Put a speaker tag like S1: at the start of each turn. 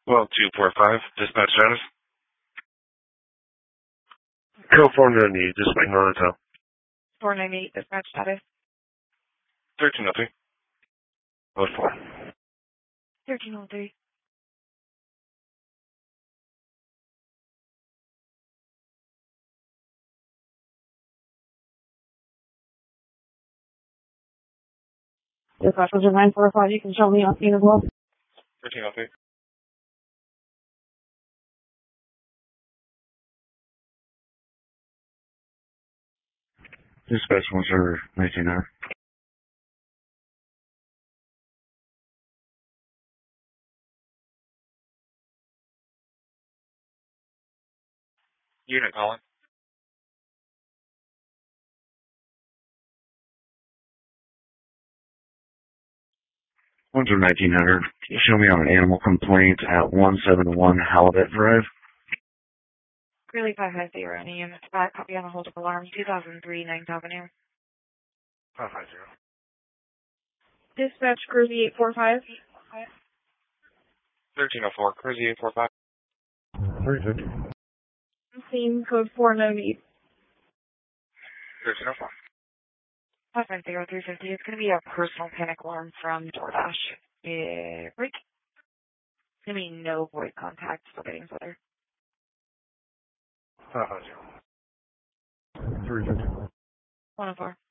S1: Well, 245, dispatch status.
S2: California need dispatch monitor.
S3: 498, dispatch status.
S1: 1303.
S2: Code 4.
S3: 1303. Dispatch was 945. You can show me on scene as well.
S1: 1303.
S2: Dispatch 1900.
S1: Unit calling.
S2: 1900. Can you show me on an animal complaint at 171 Halibut Drive?
S3: Greeley 550, any unit back. Copy on a hold of alarm. 2003 9th Avenue.
S2: 550.
S3: Dispatch Cruzy 845.
S1: 1304. Cruzy 845.
S2: 350.
S3: Scene code 498.
S1: 1304.
S3: 550 350. It's going to be a personal panic alarm from DoorDash. Break. It's going to be no voice contact. Still getting further.
S2: 550. 350.
S3: 104.